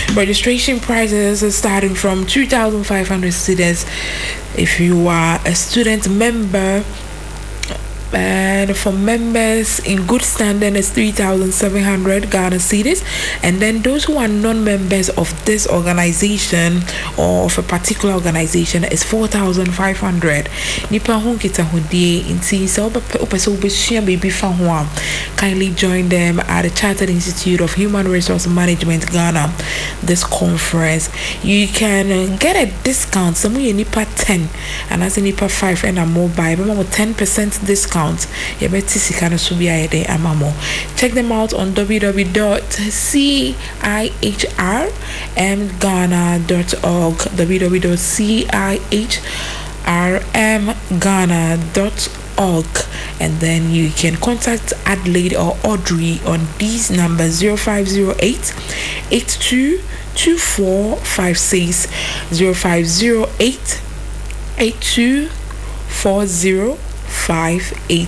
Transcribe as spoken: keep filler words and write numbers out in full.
Registration prices are starting from two thousand five hundred cedis if you are a student member. And for members in good standing is three thousand seven hundred Ghana cedis, and then those who are non-members of this organization or of a particular organization is four thousand five hundred. Nipa hu kita hodie inti so opeso obesua baby fa ho am, kindly join them at the Chartered Institute of Human Resource Management Ghana. This conference you can get a discount. Some you nipa ten and as nipa five and a mobile but ten percent discount. Check them out on w w w dot c i h r m ghana dot org, w w w dot c i h r m ghana dot org, and then you can contact Adelaide or Audrey on these numbers: zero five zero eight, eight two two four five six, zero five zero eight, eight two four zero five eight